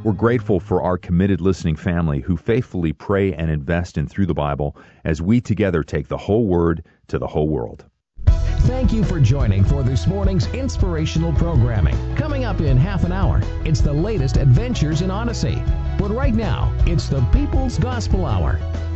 We're grateful for our committed listening family who faithfully pray and invest in Through the Bible as we together take the whole Word to the whole world. Thank you for joining for this morning's inspirational programming. Coming up in half an hour, it's the latest adventures in Odyssey. But right now, it's the People's Gospel Hour.